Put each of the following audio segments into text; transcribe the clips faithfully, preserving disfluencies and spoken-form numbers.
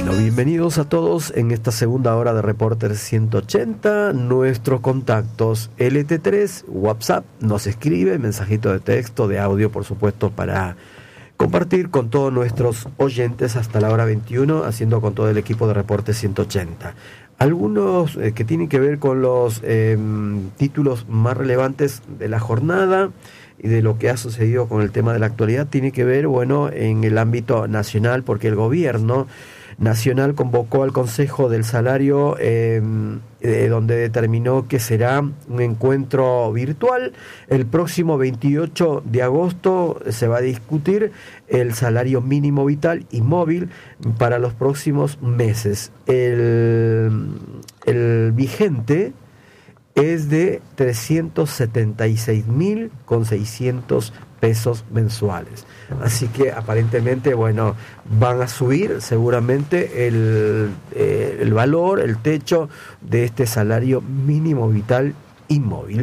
Bueno, bienvenidos a todos en esta segunda hora de Reporter ciento ochenta. Nuestros contactos L T tres, WhatsApp, nos escribe, mensajito de texto, de audio, por supuesto, para compartir con todos nuestros oyentes hasta la hora veintiuno, haciendo con todo el equipo de Reporter ciento ochenta. Algunos eh, que tienen que ver con los eh, títulos más relevantes de la jornada y de lo que ha sucedido con el tema de la actualidad, tiene que ver, bueno, en el ámbito nacional, porque el gobierno nacional convocó al Consejo del Salario, eh, eh, donde determinó que será un encuentro virtual. El próximo veintiocho de agosto se va a discutir el salario mínimo vital y móvil para los próximos meses. El, el vigente es de trescientos setenta y seis mil con seiscientos pesos mensuales. Así que aparentemente, bueno, van a subir seguramente el, eh, el valor, el techo de este salario mínimo vital y móvil.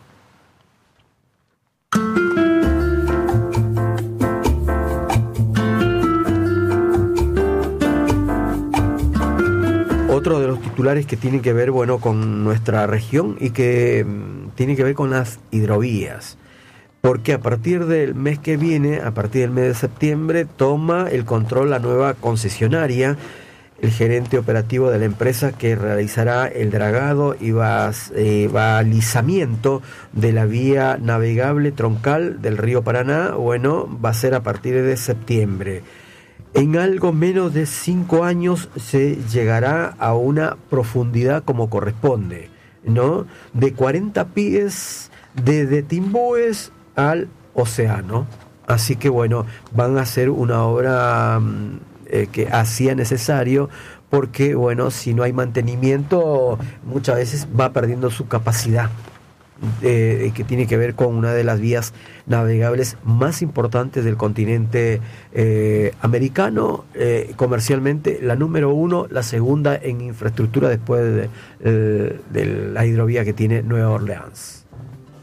Otro de los titulares que tienen que ver, bueno, con nuestra región y que mmm, tiene que ver con las hidrovías, porque a partir del mes que viene, a partir del mes de septiembre, toma el control la nueva concesionaria, el gerente operativo de la empresa que realizará el dragado y bas, eh, balizamiento de la vía navegable troncal del río Paraná. Bueno, va a ser a partir de septiembre. En algo menos de cinco años se llegará a una profundidad como corresponde, ¿no? De cuarenta pies desde Timbúes al océano. Así que bueno, van a hacer una obra eh, que hacía necesario, porque bueno, si no hay mantenimiento, muchas veces va perdiendo su capacidad. Eh, que tiene que ver con una de las vías navegables más importantes del continente eh, americano, eh, comercialmente la número uno, la segunda en infraestructura después de, de, de la hidrovía que tiene Nueva Orleans.